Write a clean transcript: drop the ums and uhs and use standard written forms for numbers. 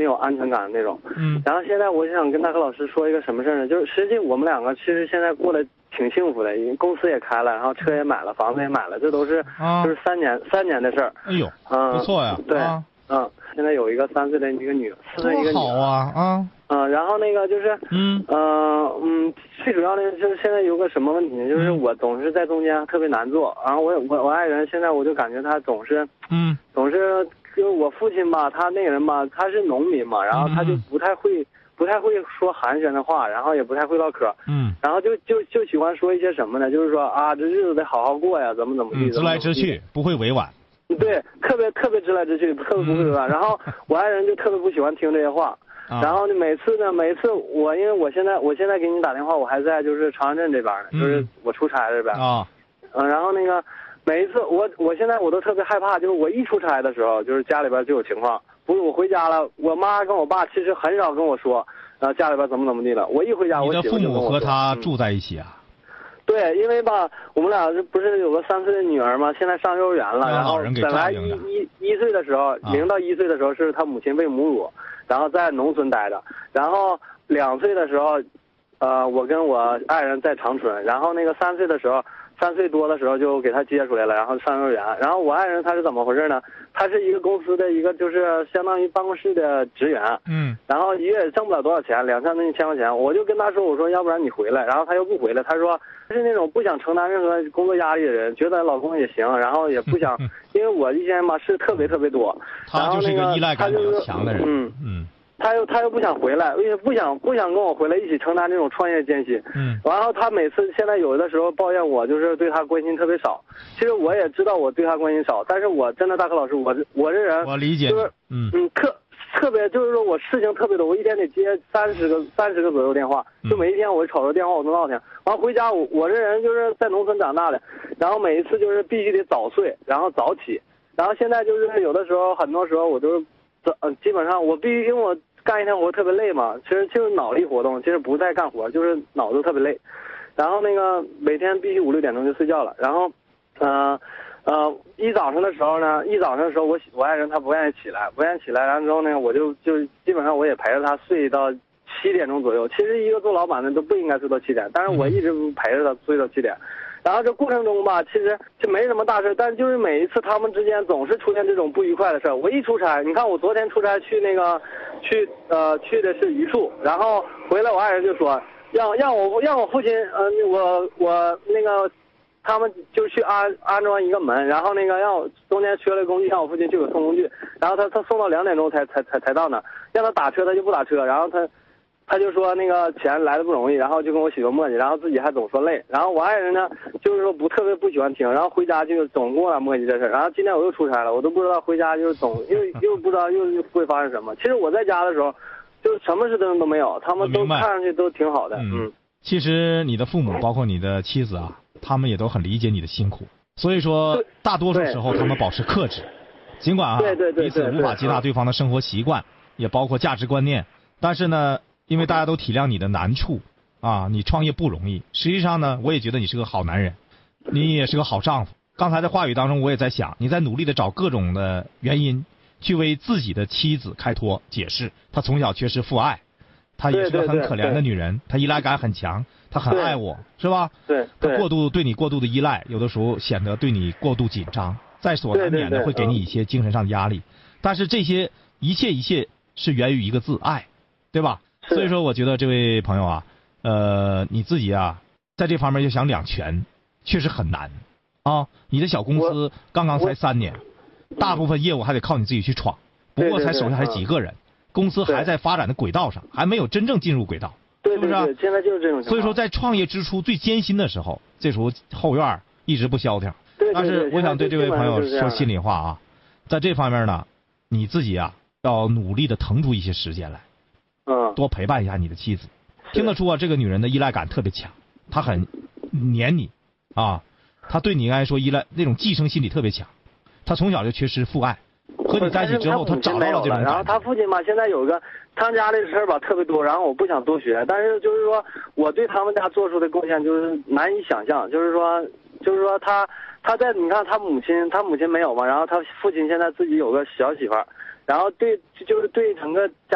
有安全感的那种。然后现在我想跟大科老师说一个什么事呢？就是实际我们两个其实现在过得挺幸福的，因为公司也开了，然后车也买了，房子也买了，这都是就是3年的事儿。 哎呦，不错呀。 对，现在有一个3岁的一个女，4岁一个女。 好啊然后那个就是最主要的就是现在有个什么问题呢？就是我总是在中间特别难做，然后我爱人现在我就感觉他总是就是我父亲吧，他那个人吧，他是农民嘛，然后他就不太会说寒暄的话，然后也不太会唠嗑，然后就喜欢说一些什么呢？就是说啊，这日子得好好过呀，怎么地， 直来直去，不会委婉。 对，特别直来直去，特别不会委婉。然后我爱人就特别不喜欢听这些话。然后每次我因为我现在给你打电话，我还在就是长安镇这边呢，就是我出差这边然后那个每一次我现在我都特别害怕，就是我一出差的时候，就是家里边就有情况，不是我回家了，我妈跟我爸其实很少跟我说，家里边怎么地了，我一回家我媳妇就跟我说。你的父母和他住在一起啊？ 对，因为吧，我们俩不是有个3岁的女儿吗？现在上幼儿园了，然后本来一岁的时候，0到1岁的时候是他母亲喂母乳，然后在农村待着，然后2岁的时候，我跟我爱人在长春，然后那个3岁的时候，3岁多的时候就给他接出来了，然后上幼儿园。然后我爱人他是怎么回事呢？他是一个公司的一个就是相当于办公室的职员，然后1月挣不了多少钱，2、3千块钱。我就跟他说，我说要不然你回来，然后他又不回来，他说他是那种不想承担任何工作压力的人，觉得老公也行，然后也不想，因为我以前嘛是特别多， 他就是一个依赖感比较强的人， 他又不想回来，因为不想跟我回来一起承担这种创业艰辛。然后他每次现在有的时候抱怨我，就是对他关心特别少。其实我也知道我对他关心少，但是我真的大科老师，我这人我理解， 就是特别就是说我事情特别多，我一天得接30个左右电话，就每一天我瞅着电话我都闹腾。完回家我这人就是在农村长大的，然后每一次就是必须得早睡，然后早起，然后现在就是有的时候很多时候我都基本上我必须因为我干一天活特别累嘛，其实就是脑力活动，其实不在干活，就是脑子特别累。然后那个每天必须5、6点钟就睡觉了。然后，一早上的时候我爱人他不愿意起来，然后之后呢，我就基本上我也陪着他睡到7点钟左右。其实一个做老板的都不应该睡到7点，但是我一直陪着他睡到7点。然后这过程中吧，其实就没什么大事，但就是每一次他们之间总是出现这种不愉快的事儿。我一出差，你看我昨天出差去去的是榆树，然后回来我爱人就说让我父亲我那个他们就去安装一个门，然后那个让我中间缺了工具，让我父亲去给送工具，然后他送到2点钟才到那，让他打车他就不打车，然后他就说那个钱来的不容易，然后就跟我媳妇磨叽，然后自己还总说累。然后我爱人呢，就是说特别不喜欢听，然后回家就总跟我俩磨叽这事儿。然后今天我又出差了，我都不知道回家就是又不知道又会发生什么。其实我在家的时候，就什么事都没有，他们都看上去都挺好的。 其实你的父母包括你的妻子啊，他们也都很理解你的辛苦，所以说大多数时候他们保持克制，尽管彼此无法接纳对方的生活习惯，也包括价值观念，但是呢。因为大家都体谅你的难处啊，你创业不容易。实际上呢，我也觉得你是个好男人，你也是个好丈夫。刚才的话语当中，我也在想，你在努力的找各种的原因，去为自己的妻子开脱解释。她从小缺失父爱，她也是个很可怜的女人，她依赖感很强，她很爱我，是吧？ 对。 她对你过度的依赖，有的时候显得对你过度紧张，在所难免的会给你一些精神上的压力。但是这些一切是源于一个字爱，对吧？所以说，我觉得这位朋友啊，你自己啊，在这方面要想两全，确实很难啊。你的小公司刚刚才3年，大部分业务还得靠你自己去闯，不过才手下还几个人，公司还在发展的轨道上，还没有真正进入轨道，是不是？ 现在就是这种情况。 所以说，在创业之初最艰辛的时候，这时候后院一直不消停。但是我想对这位朋友说心里话啊，在这方面呢，你自己啊要努力的腾出一些时间来。多陪伴一下你的妻子，听得出啊，这个女人的依赖感特别强，她很黏你，啊，她对你应该说依赖那种寄生心理特别强，她从小就缺失父爱，和你在一起之后，她找到了这种感觉。 然后她父亲吧，现在有一个他们家的事儿吧特别多，然后我不想多学，但是就是说我对他们家做出的贡献就是难以想象，就是说他在你看他母亲没有嘛，然后他父亲现在自己有个小媳妇儿，然后对整个家。